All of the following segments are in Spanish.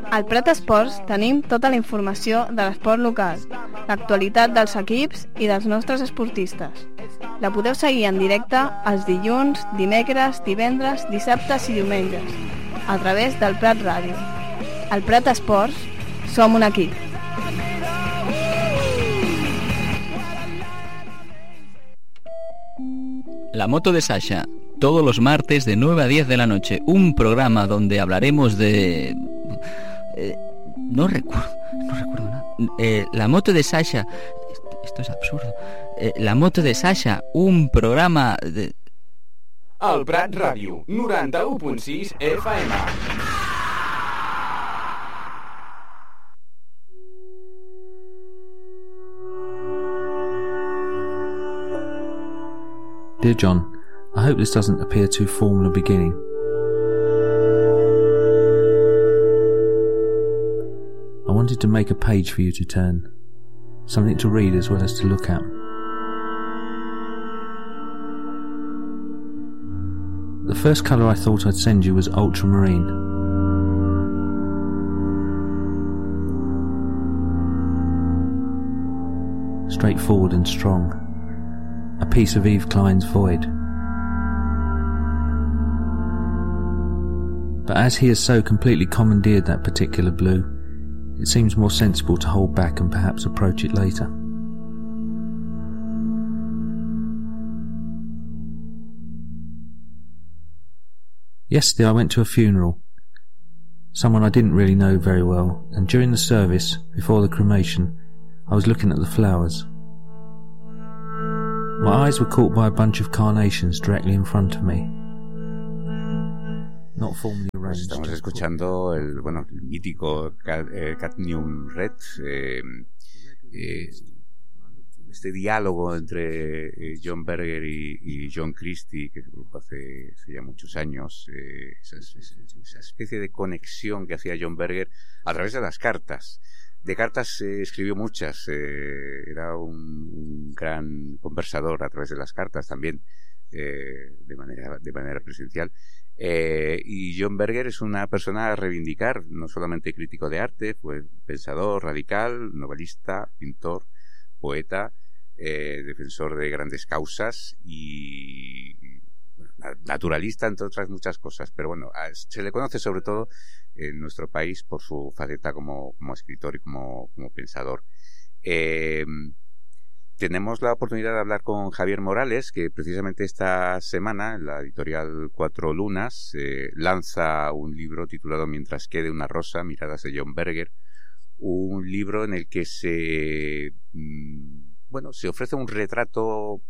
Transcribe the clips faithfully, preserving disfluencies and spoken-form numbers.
Al Prat Esports tenim tota la informació de l'esport local, l'actualitat dels equips i dels nostres esportistes. La podeu seguir en directe els dilluns, dimecres, divendres, dissabtes i diumenges, a través del Prat Ràdio. Al Prat Esports som un equip. La moto de Sasha, todos los martes de nueve a diez de la noche, un programa donde hablaremos de... Eh, no recuerdo, no recuerdo nada. Eh, la moto de Sasha, esto, esto es absurdo. Eh, la moto de Sasha, un programa de... El Prat Ràdio, noranta-u punt sis F M. Dear John, I hope this doesn't appear too formal a beginning. I wanted to make a page for you to turn, something to read as well as to look at. The first colour I thought I'd send you was ultramarine. Straightforward and strong. A piece of Yves Klein's Void. But as he has so completely commandeered that particular blue, it seems more sensible to hold back and perhaps approach it later. Yesterday I went to a funeral. Someone I didn't really know very well, and during the service, before the cremation, I was looking at the flowers. My eyes were caught by a bunch of carnations directly in front of me. Not formally arranged. Estamos escuchando el, bueno, el mítico Cadmium Red, eh, eh, este diálogo entre eh, John Berger y, y John Christie, que se produjo hace, hace ya muchos años, eh, esa, esa, esa especie de conexión que hacía John Berger a través de las cartas. De cartas eh, escribió muchas, eh, era un, un gran conversador a través de las cartas también, eh, de manera de manera presencial. Eh, y John Berger es una persona a reivindicar, no solamente crítico de arte, fue pensador radical, novelista, pintor, poeta, eh, defensor de grandes causas y bueno, naturalista, entre otras muchas cosas. Pero bueno, a, se le conoce sobre todo en nuestro país por su faceta como, como escritor y como, como pensador. Eh, tenemos la oportunidad de hablar con Javier Morales, que precisamente esta semana en la editorial Cuatro Lunas eh, lanza un libro titulado Mientras quede una rosa, miradas de John Berger, un libro en el que se mmm, bueno, se ofrece un retrato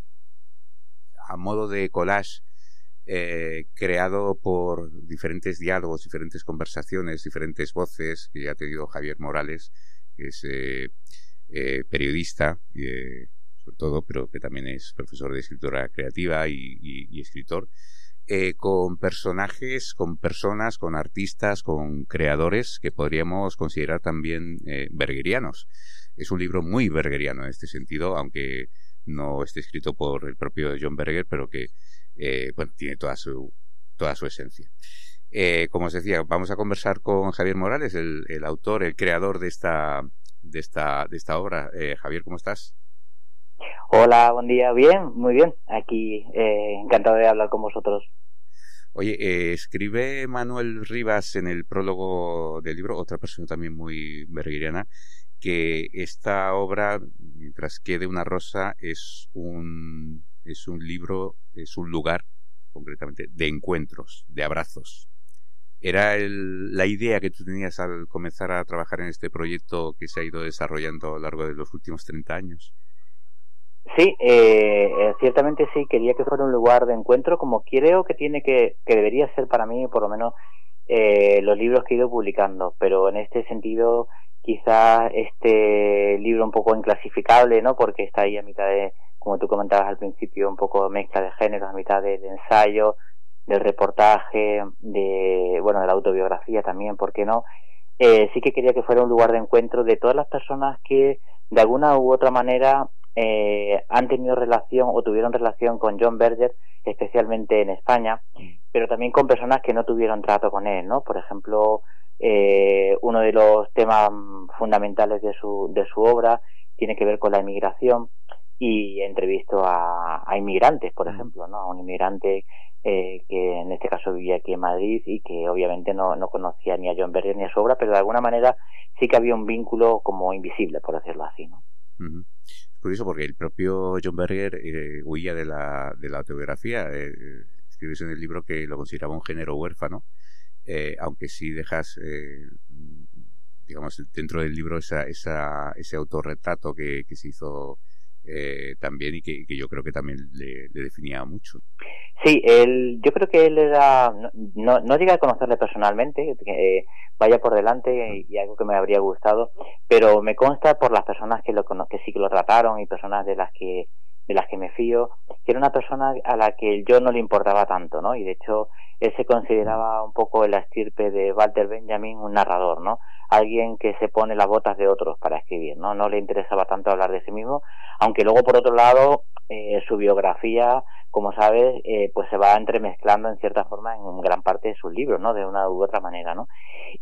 a modo de collage Eh, creado por diferentes diálogos, diferentes conversaciones, diferentes voces que ha tenido Javier Morales, que es eh, eh, periodista, eh, sobre todo, pero que también es profesor de escritura creativa y, y, y escritor, eh, con personajes, con personas, con artistas, con creadores que podríamos considerar también eh, bergerianos. Es un libro muy bergeriano en este sentido, aunque no esté escrito por el propio John Berger, pero que Eh, bueno, tiene toda su toda su esencia. Eh, como os decía, vamos a conversar con Javier Morales, el, el autor, el creador de esta de esta de esta obra. Eh, Javier, ¿cómo estás? Hola, buen día. Bien, muy bien. Aquí eh, encantado de hablar con vosotros. Oye, eh, escribe Manuel Rivas en el prólogo del libro, otra persona también muy bergeriana, que esta obra, Mientras quede una rosa, es un es un libro, es un lugar, concretamente, de encuentros, de abrazos. ¿Era el, la idea que tú tenías al comenzar a trabajar en este proyecto que se ha ido desarrollando a lo largo de los últimos treinta años? Sí, eh, ciertamente sí, quería que fuera un lugar de encuentro, como creo que tiene que, que debería ser para mí, por lo menos, eh, los libros que he ido publicando, pero en este sentido, quizás este libro un poco inclasificable, ¿no? Porque está ahí a mitad de, como tú comentabas al principio, un poco mezcla de géneros, a mitad del ensayo, del reportaje, de bueno de la autobiografía también, ¿por qué no? Eh, sí que quería que fuera un lugar de encuentro de todas las personas que de alguna u otra manera eh, han tenido relación o tuvieron relación con John Berger, especialmente en España, pero también con personas que no tuvieron trato con él, ¿no? Por ejemplo, Eh, uno de los temas fundamentales de su, de su obra tiene que ver con la inmigración, y he entrevisto a, a inmigrantes, por ejemplo, ¿no? A un inmigrante eh, que en este caso vivía aquí en Madrid y que obviamente no, no conocía ni a John Berger ni a su obra, pero de alguna manera sí que había un vínculo como invisible, por decirlo así, ¿no? Uh-huh. Es curioso porque el propio John Berger eh, huía de la, de la autobiografía. Eh, escribes en el libro que lo consideraba un género huérfano, eh, aunque sí dejas, eh, digamos, dentro del libro esa, esa, ese autorretrato que, que se hizo eh, también y que, que yo creo que también le, le definía mucho. Sí, él, yo creo que él era, no, no, no llegué a conocerle personalmente, que eh, vaya por delante y, y algo que me habría gustado, pero me consta por las personas que lo que sí que lo trataron y personas de las que de las que me fío, que era una persona a la que yo no le importaba tanto, ¿no? Y de hecho él se consideraba un poco en la estirpe de Walter Benjamin un narrador, ¿no? Alguien que se pone las botas de otros para escribir, ¿no? No le interesaba tanto hablar de sí mismo, aunque luego por otro lado eh, su biografía, como sabes, eh, pues se va entremezclando en cierta forma en gran parte de sus libros, ¿no? De una u otra manera, ¿no?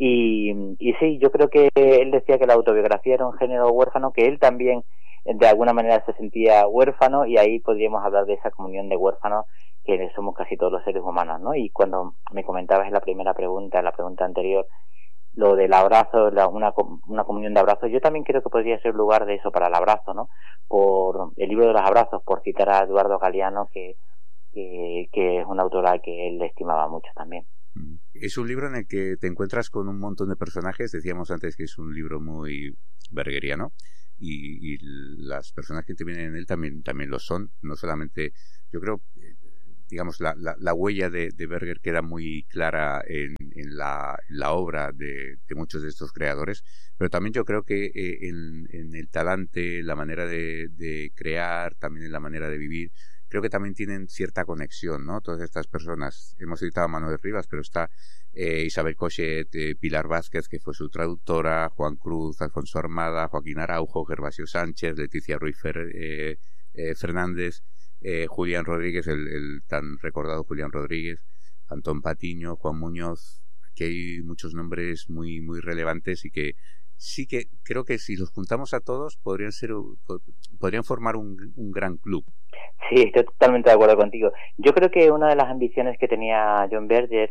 Y, y sí, yo creo que él decía que la autobiografía era un género huérfano, que él también de alguna manera se sentía huérfano, y ahí podríamos hablar de esa comunión de huérfanos que somos casi todos los seres humanos, ¿no? Y cuando me comentabas en la primera pregunta, en la pregunta anterior, lo del abrazo, la, una, una comunión de abrazos, yo también creo que podría ser lugar de eso para el abrazo, ¿no? Por el libro de los abrazos, por citar a Eduardo Galeano, que, que, que es una autora que él estimaba mucho también. Es un libro en el que te encuentras con un montón de personajes. Decíamos antes que es un libro muy bergeriano, y, y las personas que intervienen en él también, también lo son. No solamente, yo creo, digamos, la, la, la huella de, de Berger queda muy clara en, en, la, en la obra de, de muchos de estos creadores, pero también yo creo que eh, en, en el talante, la manera de, de crear, también en la manera de vivir, creo que también tienen cierta conexión, ¿no? Todas estas personas. Hemos citado a Manuel Rivas, pero está eh, Isabel Cochet, eh, Pilar Vázquez, que fue su traductora, Juan Cruz, Alfonso Armada, Joaquín Araujo, Gervasio Sánchez, Leticia Ruiz Fer, eh, eh, Fernández, eh, Julián Rodríguez, el, el tan recordado Julián Rodríguez, Antón Patiño, Juan Muñoz. Aquí hay muchos nombres muy, muy relevantes y que sí que creo que si los juntamos a todos podrían ser podrían formar un, un gran club. Sí, estoy totalmente de acuerdo contigo. Yo creo que una de las ambiciones que tenía John Berger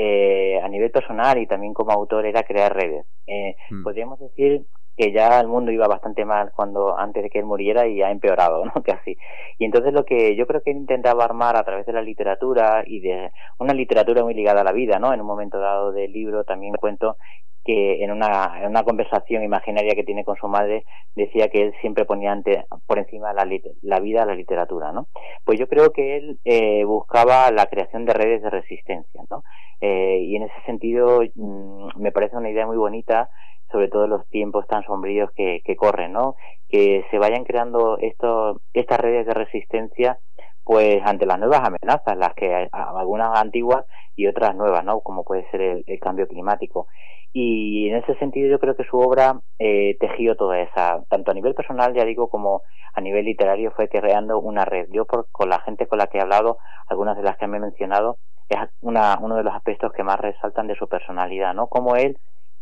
eh, a nivel personal y también como autor era crear redes. Eh, mm. Podríamos decir que ya el mundo iba bastante mal cuando antes de que él muriera y ha empeorado, ¿no? Casi. Y entonces lo que yo creo que él intentaba armar a través de la literatura y de una literatura muy ligada a la vida, ¿no? En un momento dado del libro también cuento que en una, en una conversación imaginaria que tiene con su madre decía que él siempre ponía ante, por encima la, la vida a la literatura, ¿no? Pues yo creo que él eh, buscaba la creación de redes de resistencia, ¿no? Eh, y en ese sentido mmm, me parece una idea muy bonita, sobre todo en los tiempos tan sombríos que, que corren, ¿no? Que se vayan creando esto, estas redes de resistencia pues ante las nuevas amenazas, las que algunas antiguas y otras nuevas, ¿no? Como puede ser el, el cambio climático. Y en ese sentido yo creo que su obra eh, tejió toda esa, tanto a nivel personal, ya digo, como a nivel literario, fue creando una red. Yo por, con la gente con la que he hablado, algunas de las que me he mencionado, es una, uno de los aspectos que más resaltan de su personalidad, ¿no? Como él,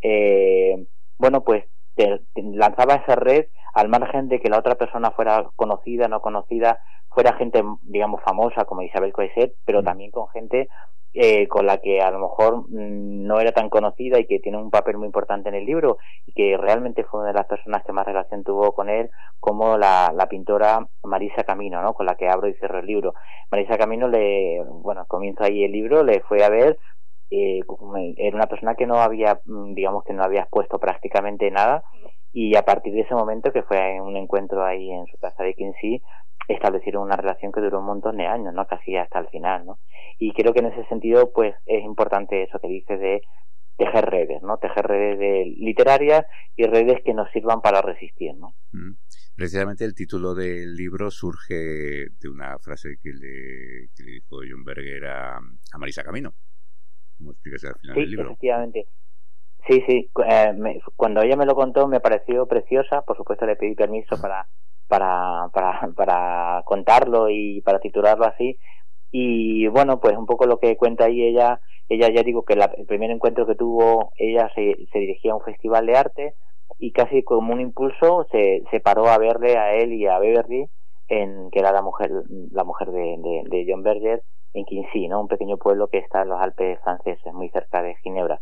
eh, bueno, pues te, te lanzaba esa red al margen de que la otra persona fuera conocida, no conocida, fuera gente, digamos, famosa como Isabel Coixet, pero también con gente eh, con la que a lo mejor mmm, no era tan conocida y que tiene un papel muy importante en el libro y que realmente fue una de las personas que más relación tuvo con él, como la, la pintora Marisa Camino, ¿no? Con la que abro y cierro el libro. Marisa Camino, le, bueno, comienzo ahí el libro, le fue a ver, eh, era una persona que no había, digamos, que no había expuesto prácticamente nada, y a partir de ese momento, que fue un encuentro ahí en su casa de Quincy, establecieron una relación que duró un montón de años, ¿no? Casi hasta el final, ¿no? Y creo que en ese sentido, pues, es importante eso que dices de tejer redes, ¿no? Tejer redes de literarias y redes que nos sirvan para resistir, ¿no? Mm. Precisamente el título del libro surge de una frase que le, que le dijo John Berger a, a Marisa Camino. ¿Cómo explicas al final sí, del libro? Sí, efectivamente. Sí, sí. Eh, me, cuando ella me lo contó me pareció preciosa. Por supuesto le pedí permiso para para para para contarlo y para titularlo así. Y bueno, pues un poco lo que cuenta ahí ella ella ya digo que la, el primer encuentro que tuvo, ella se, se dirigía a un festival de arte y casi como un impulso se, se paró a verle a él y a Beverly, en, que era la mujer la mujer de, de, de John Berger, en Quincy, ¿no? Un pequeño pueblo que está en los Alpes franceses, muy cerca de Ginebra.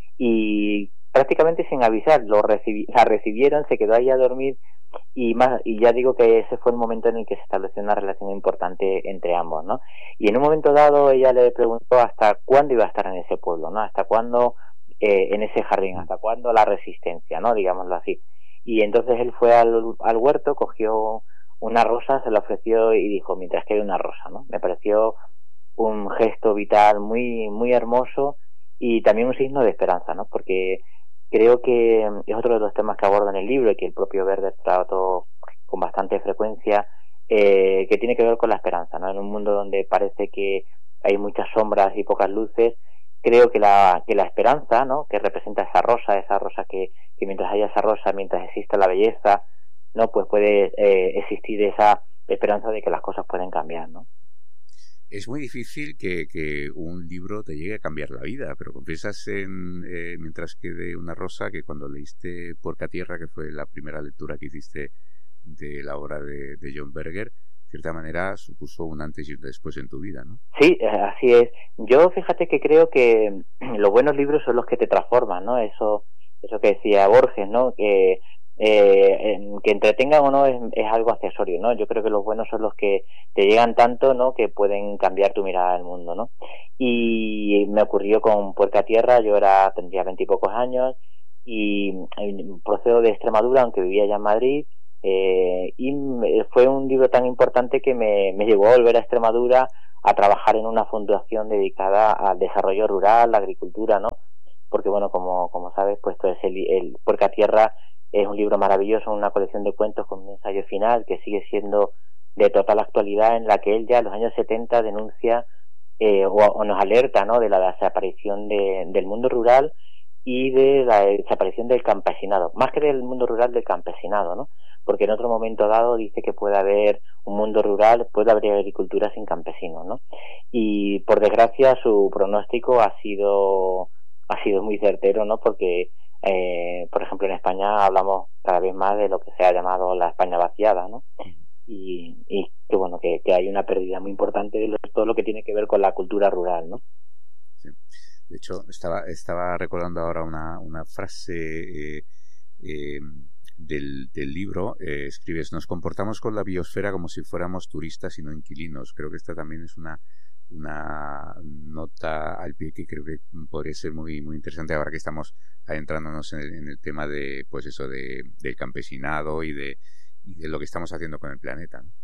Y prácticamente sin avisar, lo recibi- la recibieron, se quedó ahí a dormir y más y ya digo que ese fue el momento en el que se estableció una relación importante entre ambos, ¿no? Y en un momento dado ella le preguntó hasta cuándo iba a estar en ese pueblo, ¿no? Hasta cuándo eh, en ese jardín, hasta cuándo la resistencia, ¿no? Digámoslo así. Y entonces él fue al, al huerto, cogió una rosa, se la ofreció y dijo, mientras quede una rosa, ¿no? Me pareció un gesto vital muy muy hermoso y también un signo de esperanza, ¿no? Porque creo que es otro de los temas que aborda en el libro y que el propio Berger trató con bastante frecuencia, eh, que tiene que ver con la esperanza, ¿no? En un mundo donde parece que hay muchas sombras y pocas luces, creo que la que la esperanza, ¿no? Que representa esa rosa, esa rosa que, que mientras haya esa rosa, mientras exista la belleza, ¿no? Pues puede eh, existir esa esperanza de que las cosas pueden cambiar, ¿no? Es muy difícil que, que un libro te llegue a cambiar la vida, pero confiesas en eh, Mientras quede una rosa que cuando leíste Puerca Tierra, que fue la primera lectura que hiciste de la obra de, de John Berger, de cierta manera supuso un antes y un después en tu vida, ¿no? Sí, así es. Yo fíjate que creo que los buenos libros son los que te transforman, ¿no? Eso, eso que decía Borges, ¿no? Que Eh, que entretengan o no es, es algo accesorio, ¿no? Yo creo que los buenos son los que te llegan tanto, ¿no? Que pueden cambiar tu mirada del mundo, ¿no? Y me ocurrió con Puerca Tierra. Yo era tendría veintipocos años y, y procedo de Extremadura, aunque vivía ya en Madrid, eh, y fue un libro tan importante que me, me llevó a volver a Extremadura a trabajar en una fundación dedicada al desarrollo rural, la agricultura, ¿no? Porque bueno, como como sabes, pues todo ese el Puerca Tierra es un libro maravilloso, una colección de cuentos con un ensayo final que sigue siendo de total actualidad, en la que él ya en los años setenta denuncia eh, o, o nos alerta, ¿no? De la desaparición de, del mundo rural y de la desaparición del campesinado, más que del mundo rural, del campesinado, ¿no? Porque en otro momento dado dice que puede haber un mundo rural, puede haber agricultura sin campesinos, ¿no? Y por desgracia su pronóstico ha sido ha sido muy certero, ¿no? Porque Eh, por ejemplo, en España hablamos cada vez más de lo que se ha llamado la España vaciada, ¿no? Y, y que bueno, que, que hay una pérdida muy importante de lo, todo lo que tiene que ver con la cultura rural, ¿no? Sí. De hecho, estaba estaba recordando ahora una, una frase eh, eh, del, del libro. Eh, escribes: nos comportamos con la biosfera como si fuéramos turistas y no inquilinos. Creo que esta también es una una nota al pie que creo que podría ser muy muy interesante ahora que estamos adentrándonos en el, en el tema de pues eso de del campesinado y de y de lo que estamos haciendo con el planeta, ¿no?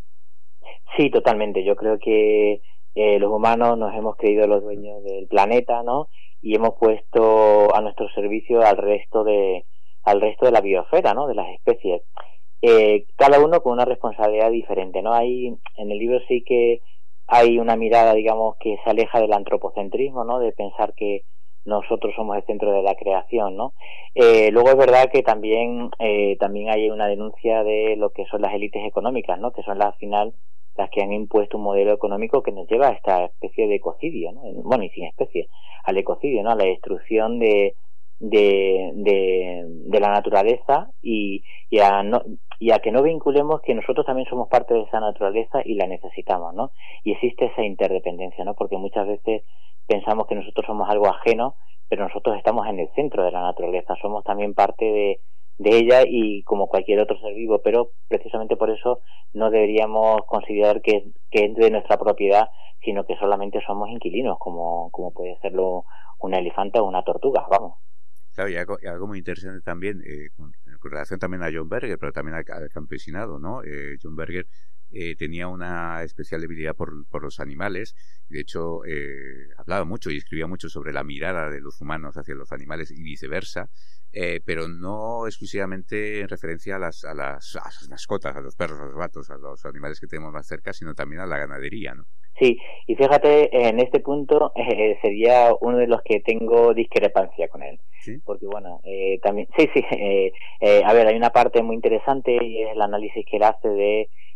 Sí, totalmente. Yo creo que eh, los humanos nos hemos creído los dueños del planeta, ¿no? Y hemos puesto a nuestro servicio al resto de al resto de la biosfera, ¿no? De las especies. Eh, cada uno con una responsabilidad diferente, ¿no? Hay en el libro sí que hay una mirada, digamos, que se aleja del antropocentrismo, ¿no? De pensar que nosotros somos el centro de la creación, ¿no? Eh, luego es verdad que también eh, también hay una denuncia de lo que son las élites económicas, ¿no? Que son las, al final las que han impuesto un modelo económico que nos lleva a esta especie de ecocidio, ¿no? Bueno, y sin especie, al ecocidio, ¿no? A la destrucción de de de, de la naturaleza y, y a no y a que no vinculemos que nosotros también somos parte de esa naturaleza y la necesitamos, ¿no? Y existe esa interdependencia, ¿no? Porque muchas veces pensamos que nosotros somos algo ajeno, pero nosotros estamos en el centro de la naturaleza, somos también parte de, de ella y como cualquier otro ser vivo, pero precisamente por eso no deberíamos considerar que, que es de nuestra propiedad, sino que solamente somos inquilinos, como, como puede serlo una elefanta o una tortuga, vamos. Claro, y algo, y algo muy interesante también, eh, con, con relación también a John Berger, pero también al, al campesinado, ¿no? Eh, John Berger eh, tenía una especial debilidad por, por los animales. De hecho, eh, hablaba mucho y escribía mucho sobre la mirada de los humanos hacia los animales y viceversa, eh, pero no exclusivamente en referencia a las, a, las, a las mascotas, a los perros, a los gatos, a los animales que tenemos más cerca, sino también a la ganadería, ¿no? Sí, y fíjate, en este punto eh, sería uno de los que tengo discrepancia con él. ¿Sí? Porque bueno, eh, también, sí, sí, eh, eh, a ver, hay una parte muy interesante y es el análisis que él hace de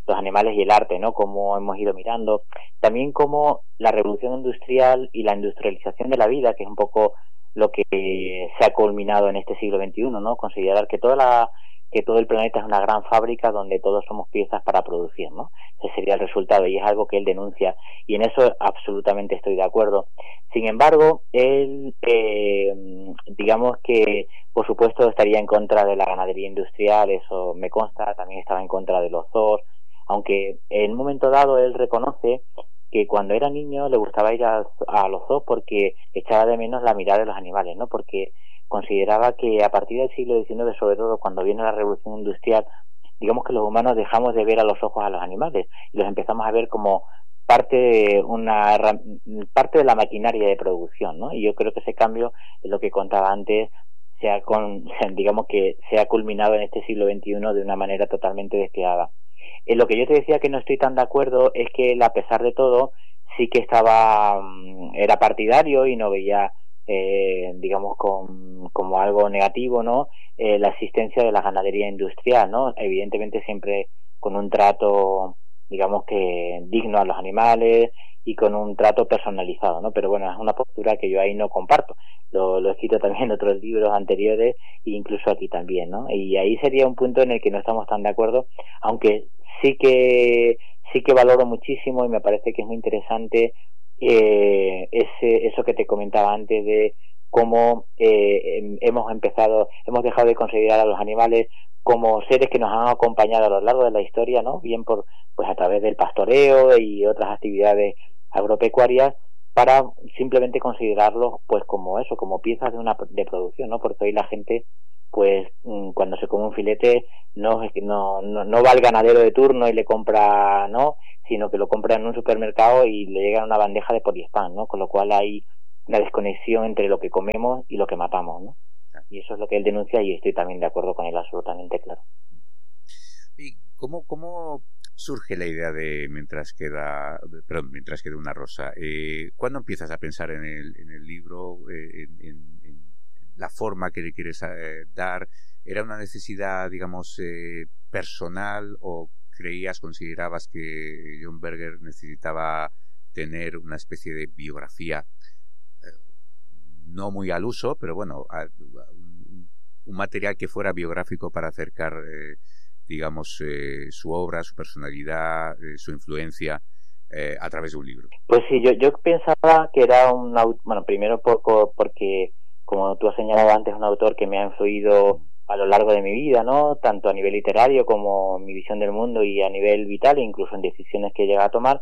los animales y el arte, ¿no? Como hemos ido mirando. También como la revolución industrial y la industrialización de la vida, que es un poco lo que se ha culminado en este siglo veintiuno, ¿no? Considerar que toda la que todo el planeta es una gran fábrica donde todos somos piezas para producir, ¿no? Ese sería el resultado, y es algo que él denuncia, y en eso absolutamente estoy de acuerdo. Sin embargo, él, eh, digamos que, por supuesto, estaría en contra de la ganadería industrial, eso me consta, también estaba en contra de los zoos, aunque en un momento dado él reconoce que cuando era niño le gustaba ir a, a los zoos porque echaba de menos la mirada de los animales, ¿no? Porque consideraba que a partir del siglo diecinueve, sobre todo cuando viene la revolución industrial, digamos que los humanos dejamos de ver a los ojos a los animales y los empezamos a ver como parte de una parte de la maquinaria de producción, ¿no? Y yo creo que ese cambio es lo que contaba antes, se ha con, digamos que se ha culminado en este siglo veintiuno de una manera totalmente despiadada. En lo que yo te decía que no estoy tan de acuerdo es que él, a pesar de todo, sí que estaba era partidario y no veía Eh, digamos con, como algo negativo, ¿no? Eh, la existencia de la ganadería industrial, ¿no? Evidentemente siempre con un trato, digamos que digno a los animales y con un trato personalizado, ¿no? Pero bueno, es una postura que yo ahí no comparto. Lo, lo he escrito también en otros libros anteriores e incluso aquí también, ¿no? Y ahí sería un punto en el que no estamos tan de acuerdo, aunque sí que sí que valoro muchísimo y me parece que es muy interesante Eh, ese, eso que te comentaba antes de cómo eh, hemos empezado, hemos dejado de considerar a los animales como seres que nos han acompañado a lo largo de la historia, ¿no? Bien por pues a través del pastoreo y otras actividades agropecuarias, para simplemente considerarlos pues como eso, como piezas de una de producción, ¿no? Porque hoy la gente pues cuando se come un filete no no no, no va al ganadero de turno y le compra, ¿no? Sino que lo compra en un supermercado y le llega en una bandeja de poliespán, ¿no? Con lo cual hay una desconexión entre lo que comemos y lo que matamos, ¿no? Y eso es lo que él denuncia y estoy también de acuerdo con él, absolutamente claro. ¿Y cómo, cómo surge la idea de mientras queda, perdón, mientras queda una rosa? Eh, ¿Cuándo empiezas a pensar en el, en el libro, eh, en, en, en la forma que le quieres eh, dar? ¿Era una necesidad, digamos, eh, personal, o creías, considerabas que John Berger necesitaba tener una especie de biografía, eh, no muy al uso, pero bueno, a, a un, un material que fuera biográfico para acercar, eh, digamos, eh, su obra, su personalidad, eh, su influencia eh, a través de un libro? Pues sí, yo, yo pensaba que era un, bueno, primero poco porque, como tú has señalado antes, un autor que me ha influido a lo largo de mi vida, ¿no? Tanto a nivel literario como mi visión del mundo y a nivel vital, incluso en decisiones que he llegado a tomar.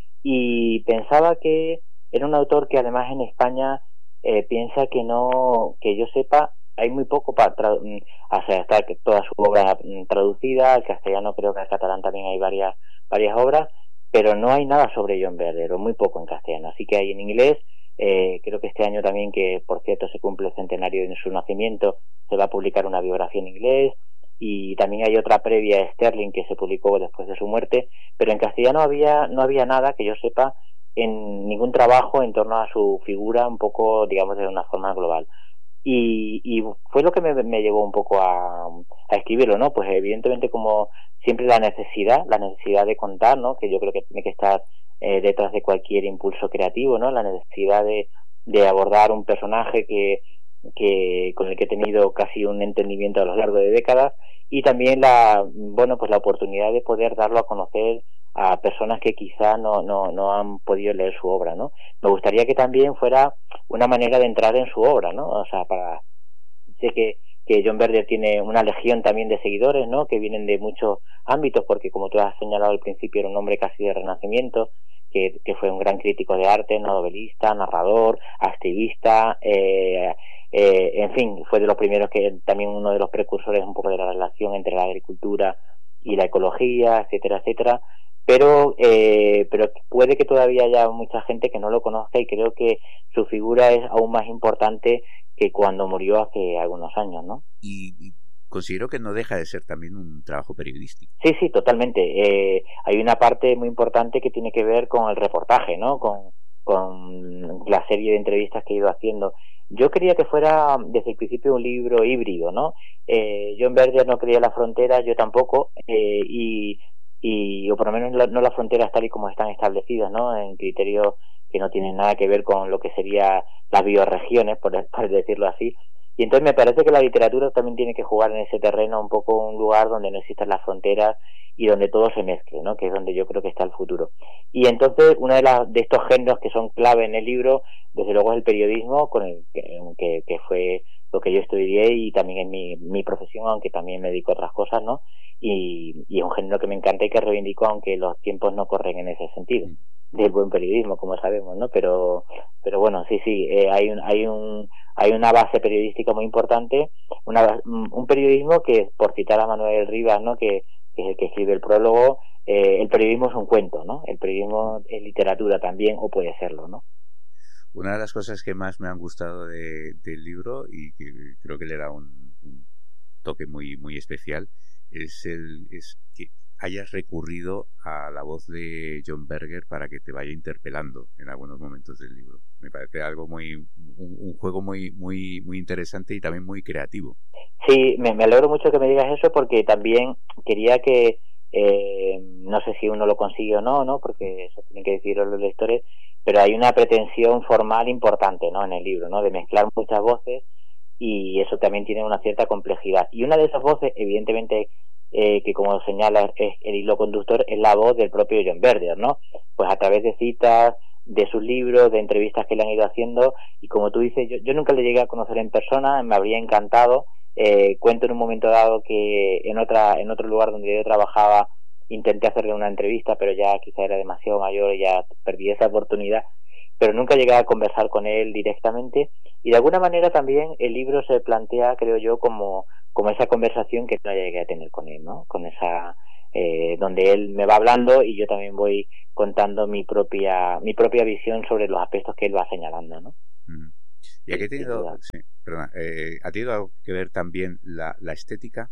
Y pensaba que era un autor que además en España eh, piensa que no, que yo sepa, hay muy poco para tradu- o sea, está toda su obra traducida al castellano, creo que al catalán también hay varias varias obras, pero no hay nada sobre John Berger, o muy poco en castellano. Así que hay en inglés. Eh, creo que este año también, que por cierto se cumple el centenario de su nacimiento, se va a publicar una biografía en inglés, y también hay otra previa a Sterling que se publicó después de su muerte, pero en castellano había no había nada que yo sepa, en ningún trabajo en torno a su figura, un poco, digamos, de una forma global. Y, y fue lo que me, me llevó un poco a, a escribirlo, ¿no? Pues evidentemente, como siempre, la necesidad, la necesidad de contar, ¿no? Que yo creo que tiene que estar eh, detrás de cualquier impulso creativo, ¿no? La necesidad de, de abordar un personaje que, que con el que he tenido casi un entendimiento a lo largo de décadas, y también la, bueno, pues la oportunidad de poder darlo a conocer a personas que quizá no, no, no han podido leer su obra, ¿no? Me gustaría que también fuera una manera de entrar en su obra, ¿no? O sea, para, sé que, que John Berger tiene una legión también de seguidores, ¿no? Que vienen de muchos ámbitos, porque como tú has señalado al principio, era un hombre casi de Renacimiento, que, que fue un gran crítico de arte, novelista, narrador, activista, eh, eh, en fin, fue de los primeros, que también uno de los precursores un poco de la relación entre la agricultura y la ecología, etcétera, etcétera. Pero eh, pero puede que todavía haya mucha gente que no lo conozca, y creo que su figura es aún más importante que cuando murió hace algunos años, ¿no? Y, y considero que no deja de ser también un trabajo periodístico. Sí, sí, totalmente. Eh, hay una parte muy importante que tiene que ver con el reportaje, ¿no? Con, con la serie de entrevistas que he ido haciendo. Yo quería que fuera desde el principio un libro híbrido, ¿no? Eh, John Berger no creía la frontera, yo tampoco, eh, y y o por lo menos la, no las fronteras tal y como están establecidas, ¿no? En criterios que no tienen nada que ver con lo que sería las bioregiones, por, por decirlo así. Y entonces me parece que la literatura también tiene que jugar en ese terreno, un poco un lugar donde no existan las fronteras y donde todo se mezcle, ¿no? Que es donde yo creo que está el futuro. Y entonces uno de, las, de estos géneros que son clave en el libro, desde luego es el periodismo, con el que, que fue lo que yo estudié y también es mi, mi profesión, aunque también me dedico a otras cosas, ¿no? Y, y es un género que me encanta y que reivindico, aunque los tiempos no corren en ese sentido del buen periodismo, como sabemos, ¿no? Pero pero bueno, sí, sí, eh, hay un hay un hay una base periodística muy importante, una un periodismo que, por citar a Manuel Rivas, ¿no? Que, que es el que escribe el prólogo, eh, el periodismo es un cuento, ¿no? El periodismo es literatura también, o puede serlo, ¿no? Una de las cosas que más me han gustado de, del libro, y que creo que le da un, un toque muy muy especial, es el es que hayas recurrido a la voz de John Berger para que te vaya interpelando en algunos momentos del libro. Me parece algo muy un, un juego muy muy muy interesante y también muy creativo. Sí, me, me alegro mucho que me digas eso, porque también quería que eh, no sé si uno lo consigue o no, no, porque eso tienen que decirlo los lectores, pero hay una pretensión formal importante, ¿no? En el libro, ¿no? De mezclar muchas voces, y eso también tiene una cierta complejidad. Y una de esas voces, evidentemente, Eh, que como señala es el hilo conductor, es la voz del propio John Berger, ¿no? Pues a través de citas, de sus libros, de entrevistas que le han ido haciendo, y como tú dices, yo, yo nunca le llegué a conocer en persona, me habría encantado. Eh, cuento en un momento dado que en otra en otro lugar donde yo trabajaba intenté hacerle una entrevista, pero ya quizá era demasiado mayor y ya perdí esa oportunidad, pero nunca llegué a conversar con él directamente, y de alguna manera también el libro se plantea, creo yo, como como esa conversación que no llegué a tener con él, ¿no? Con esa eh, donde él me va hablando y yo también voy contando mi propia mi propia visión sobre los aspectos que él va señalando, ¿no? Mm. ¿Y aquí ha tenido, sí, perdona, eh, ha tenido algo que ver también la, la estética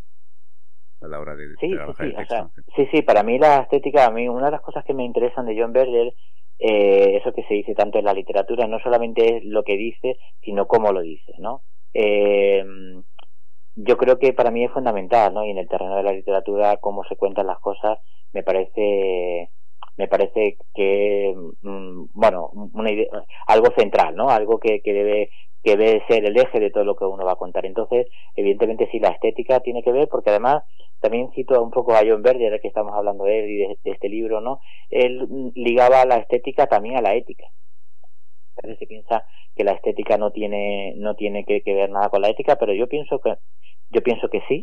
a la hora de, de sí, trabajar sí, sí, el texto? o sea, sí, sí, para mí la estética, a mí una de las cosas que me interesan de John Berger, eh, eso que se dice tanto en la literatura, no solamente es lo que dice, sino cómo lo dice, ¿no? Eh, yo creo que para mí es fundamental, ¿no? Y en el terreno de la literatura, cómo se cuentan las cosas, me parece me parece que mmm, bueno, una idea, algo central, ¿no? Algo que, que debe que debe ser el eje de todo lo que uno va a contar. Entonces, evidentemente sí, la estética tiene que ver, porque además también cito un poco a John Berger, que estamos hablando de él y de, de este libro, ¿no? Él ligaba la estética también a la ética. A veces se piensa que la estética no tiene no tiene que, que ver nada con la ética, pero yo pienso que yo pienso que sí,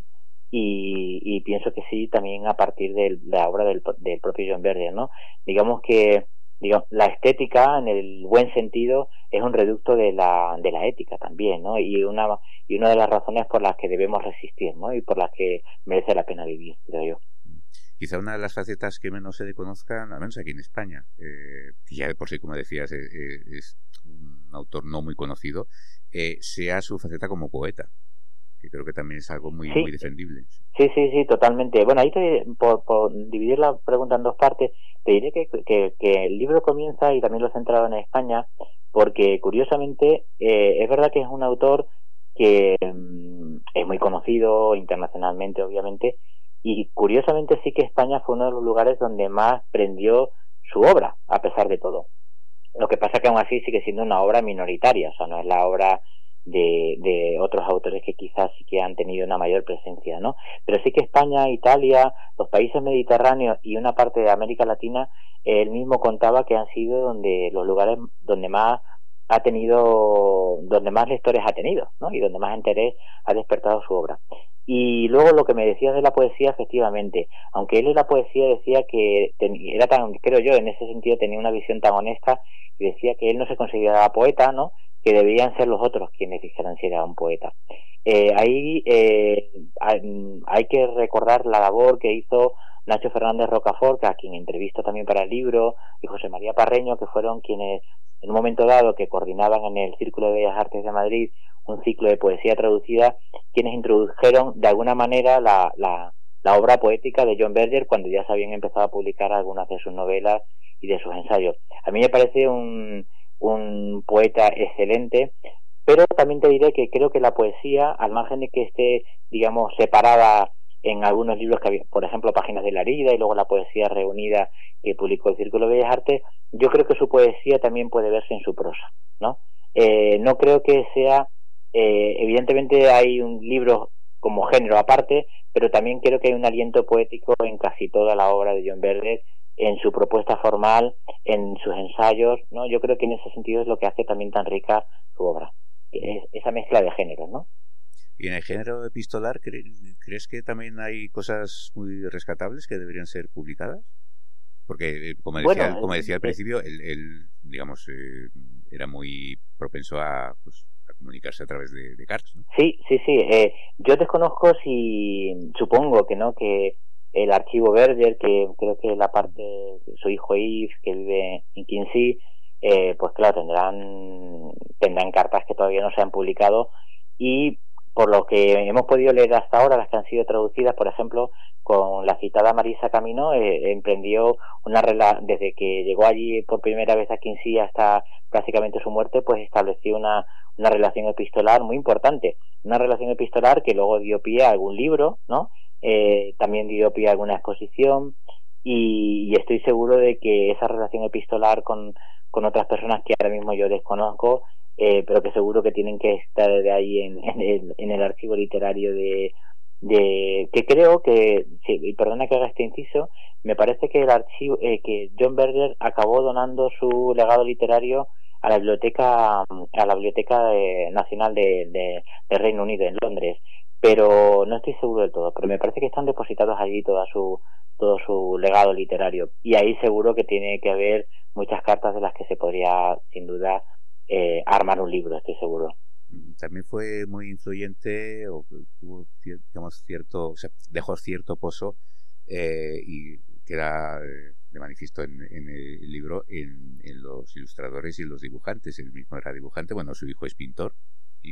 y, y pienso que sí también a partir de la obra del, del propio John Berger, ¿no? Digamos que digamos, la estética en el buen sentido es un reducto de la de la ética también, ¿no? Y una y una de las razones por las que debemos resistir, ¿no? Y por las que merece la pena vivir, creo yo. Quizá una de las facetas que menos se conozcan, al menos aquí en España, eh, ya de por sí, como decías, es, es un autor no muy conocido, eh, sea su faceta como poeta, que creo que también es algo muy, sí. muy defendible. Sí, sí, sí, totalmente. Bueno, ahí te, por, por dividir la pregunta en dos partes, te diré que, que, que el libro comienza, y también lo he centrado en España, porque curiosamente eh, es verdad que es un autor que um, es muy conocido internacionalmente, obviamente, y curiosamente sí que España fue uno de los lugares donde más prendió su obra, a pesar de todo. Lo que pasa que aún así sigue siendo una obra minoritaria, o sea, no es la obra de, de otros autores que quizás sí que han tenido una mayor presencia, ¿no? Pero sí que España, Italia, los países mediterráneos y una parte de América Latina, él mismo contaba que han sido donde los lugares donde más ha tenido, donde más lectores ha tenido, ¿no? Y donde más interés ha despertado su obra. Y luego lo que me decías de la poesía, efectivamente, aunque él en la poesía decía que ten, era tan, creo yo, en ese sentido tenía una visión tan honesta, y decía que él no se consideraba poeta, ¿no? Que debían ser los otros quienes dijeran si era un poeta. Eh, ahí eh, hay, hay que recordar la labor que hizo Nacho Fernández Rocafort, a quien entrevisto también para el libro, y José María Parreño, que fueron quienes en un momento dado que coordinaban en el Círculo de Bellas Artes de Madrid un ciclo de poesía traducida, quienes introdujeron de alguna manera la, la, la obra poética de John Berger cuando ya se habían empezado a publicar algunas de sus novelas y de sus ensayos. A mí me parece un, un poeta excelente, pero también te diré que creo que la poesía, al margen de que esté, digamos, separada en algunos libros que había, por ejemplo, Páginas de la herida y luego la poesía reunida que publicó el Círculo de Bellas Artes, yo creo que su poesía también puede verse en su prosa, ¿no? Eh, no creo que sea, eh, evidentemente hay un libro como género aparte, pero también creo que hay un aliento poético en casi toda la obra de John Berger, en su propuesta formal, en sus ensayos, ¿no? Yo creo que en ese sentido es lo que hace también tan rica su obra, es esa mezcla de géneros, ¿no? Y en el género epistolar, ¿crees que también hay cosas muy rescatables que deberían ser publicadas? Porque, como decía, bueno, como decía al principio, él, él digamos, eh, era muy propenso a, pues, a comunicarse a través de, de cartas, ¿no? Sí, sí, sí. Eh, yo desconozco si, supongo que no, que el archivo Berger, que creo que la parte, su hijo Yves, que vive en Quincy, eh, pues claro, tendrán, tendrán cartas que todavía no se han publicado, y por lo que hemos podido leer hasta ahora, las que han sido traducidas, por ejemplo, con la citada Marisa Camino, eh, emprendió una relación, desde que llegó allí por primera vez a Quincy hasta prácticamente su muerte, pues estableció una, una relación epistolar muy importante, una relación epistolar que luego dio pie a algún libro, ¿no? Eh, también dio pie a alguna exposición, y, y estoy seguro de que esa relación epistolar con, con otras personas que ahora mismo yo desconozco, Eh, pero que seguro que tienen que estar de ahí en, en, el, en el archivo literario de, de que creo que, sí, y perdona que haga este inciso, me parece que el archivo eh, que John Berger acabó donando su legado literario a la biblioteca a la biblioteca de, nacional de, de, de Reino Unido en Londres, pero no estoy seguro del todo, pero me parece que están depositados allí toda su todo su legado literario, y ahí seguro que tiene que haber muchas cartas de las que se podría sin duda Eh, armar un libro, estoy seguro. También fue muy influyente, o tuvo, digamos, cierto, o sea, dejó cierto pozo, eh, y queda eh, de manifiesto en, en el libro en, en los ilustradores y los dibujantes. Él mismo era dibujante, bueno, su hijo es pintor, y,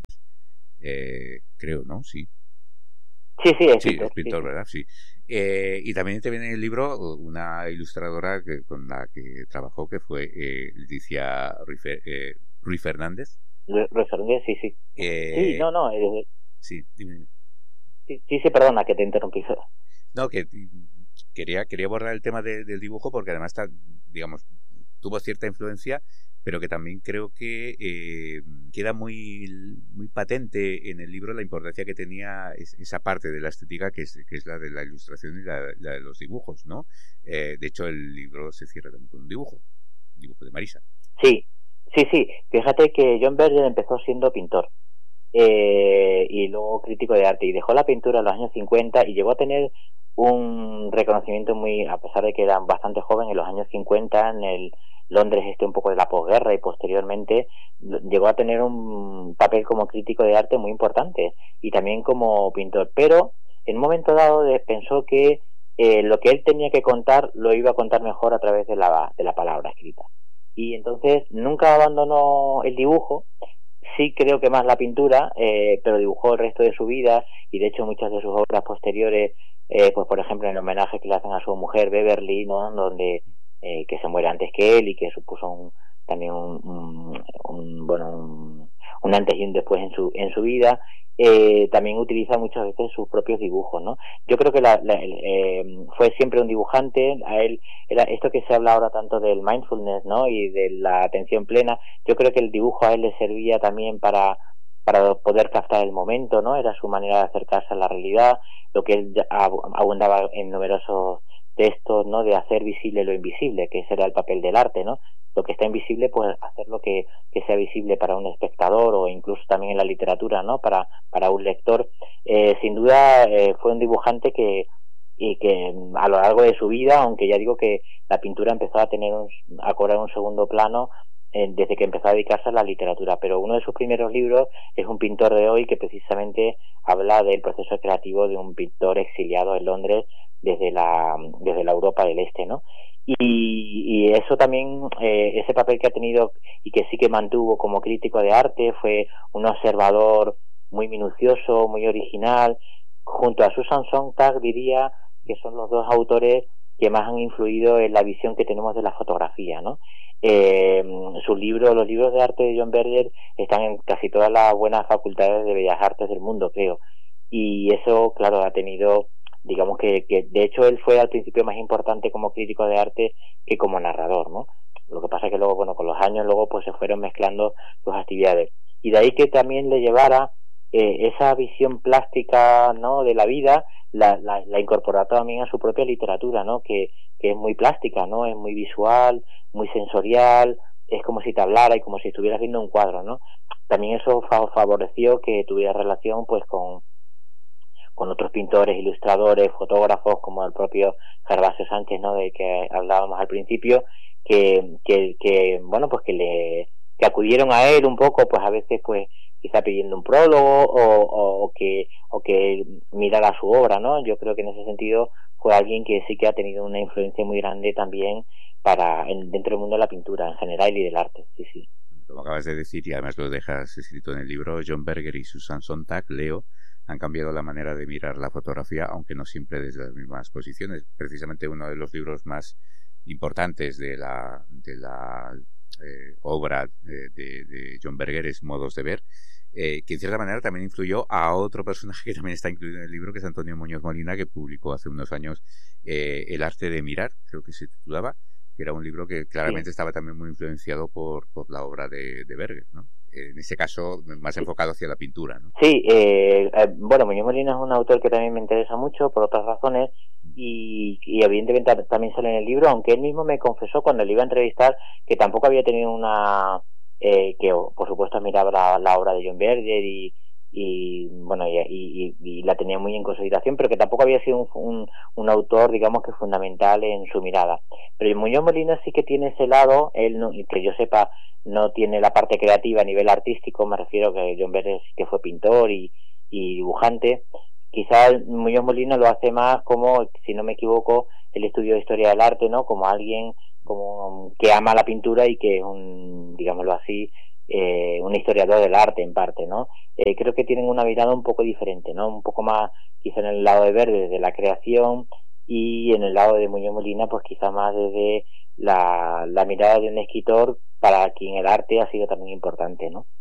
eh, creo, ¿no? Sí. Sí, sí, es sí, pintor, es pintor, sí, ¿verdad? Sí. Eh, y también te viene en el libro una ilustradora que, con la que trabajó, que fue eh, Leticia Ruiz, eh, Ruiz Fernández. Ruiz Fernández, sí, sí. Eh, sí, no, no. Eh, sí, dime. Sí, sí, sí, perdona que te interrumpí. No, que quería quería abordar el tema de, del dibujo, porque además está, digamos, tuvo cierta influencia, pero que también creo que eh, queda muy muy patente en el libro la importancia que tenía es, esa parte de la estética que es, que es la de la ilustración y la, la de los dibujos, ¿no? Eh, de hecho, el libro se cierra también con un dibujo, un dibujo de Marisa. Sí, sí, sí. Fíjate que John Berger empezó siendo pintor, eh, y luego crítico de arte, y dejó la pintura en los años cincuenta y llegó a tener un reconocimiento muy, a pesar de que era bastante joven, en los años cincuenta, en el Londres este un poco de la posguerra, y posteriormente llegó a tener un papel como crítico de arte muy importante, y también como pintor, pero en un momento dado pensó que eh, lo que él tenía que contar lo iba a contar mejor a través de la, de la palabra escrita, y entonces nunca abandonó el dibujo. Sí, creo que más la pintura, eh, pero dibujó el resto de su vida, y de hecho muchas de sus obras posteriores, eh, pues por ejemplo en el homenaje que le hacen a su mujer Beverly, ¿no? Donde eh, que se muere antes que él, y que supuso un, también un, un, un bueno un, un antes y un después en su en su vida. Eh, también utiliza muchas veces sus propios dibujos, ¿no? Yo creo que la, la, eh, fue siempre un dibujante. A él era esto que se habla ahora tanto del mindfulness, ¿no? Y de la atención plena. Yo creo que el dibujo a él le servía también para para poder captar el momento, ¿no? Era su manera de acercarse a la realidad, lo que él abundaba en numerosos textos, ¿no? De hacer visible lo invisible, que ese era el papel del arte, ¿no? Lo que está invisible, pues hacerlo que, que sea visible para un espectador, o incluso también en la literatura, ¿no? Para, para un lector. Eh, sin duda eh, fue un dibujante que, y que a lo largo de su vida, aunque ya digo que la pintura empezó a tener un, a cobrar un segundo plano eh, desde que empezó a dedicarse a la literatura, pero uno de sus primeros libros es Un pintor de hoy, que precisamente habla del proceso creativo de un pintor exiliado en Londres desde la desde la Europa del Este, ¿no? Y, y eso también, eh, ese papel que ha tenido y que sí que mantuvo como crítico de arte, fue un observador muy minucioso, muy original. Junto a Susan Sontag diría que son los dos autores que más han influido en la visión que tenemos de la fotografía, ¿no? Eh, sus libros, los libros de arte de John Berger están en casi todas las buenas facultades de bellas artes del mundo, creo, y eso, claro, ha tenido digamos que, que de hecho él fue al principio más importante como crítico de arte que como narrador, ¿no? Lo que pasa es que luego, bueno, con los años luego pues se fueron mezclando sus actividades, y de ahí que también le llevara eh, esa visión plástica, ¿no?, de la vida, la, la, la incorporó también a su propia literatura, ¿no?, que, que es muy plástica, ¿no?, es muy visual, muy sensorial, es como si te hablara y como si estuvieras viendo un cuadro, ¿no? También eso favoreció que tuviera relación pues con con otros pintores, ilustradores, fotógrafos como el propio Gervasio Sánchez, ¿no?, de que hablábamos al principio, que, que, que bueno, pues que le que acudieron a él un poco, pues a veces pues quizá pidiendo un prólogo o, o, o que o que mirara su obra, ¿no? Yo creo que en ese sentido fue alguien que sí que ha tenido una influencia muy grande también para en, dentro del mundo de la pintura en general y del arte, sí, sí. Como acabas de decir, y además lo dejas escrito en el libro, John Berger y Susan Sontag, Leo, han cambiado la manera de mirar la fotografía, aunque no siempre desde las mismas posiciones. Precisamente uno de los libros más importantes de la, de la eh, obra eh, de, de John Berger es Modos de Ver, eh, que en cierta manera también influyó a otro personaje que también está incluido en el libro, que es Antonio Muñoz Molina, que publicó hace unos años eh, El arte de mirar, creo que se titulaba, que era un libro que claramente sí. estaba también muy influenciado por, por la obra de, de Berger, ¿no? En ese caso más enfocado hacia la pintura, ¿no? Sí, eh, eh, bueno, Muñoz Molina es un autor que también me interesa mucho por otras razones y, y evidentemente también sale en el libro, aunque él mismo me confesó cuando le iba a entrevistar que tampoco había tenido una eh, que por supuesto admiraba la, la obra de John Berger y, y bueno y, y, y la tenía muy en consideración, pero que tampoco había sido un, un, un autor, digamos, que fundamental en su mirada. Pero Muñoz Molina sí que tiene ese lado, él no, que yo sepa no tiene la parte creativa a nivel artístico, me refiero que John Berger sí que fue pintor y, y dibujante. Quizá Muñoz Molina lo hace más como, si no me equivoco, el estudio de historia del arte, ¿no? Como alguien como que ama la pintura y que es un, digámoslo así, eh, un historiador del arte en parte, ¿no? Eh, creo que tienen una mirada un poco diferente, ¿no? Un poco más quizá en el lado de Berger desde la creación y en el lado de Muñoz Molina pues quizá más desde la, la mirada de un escritor para quien el arte ha sido también importante, ¿no?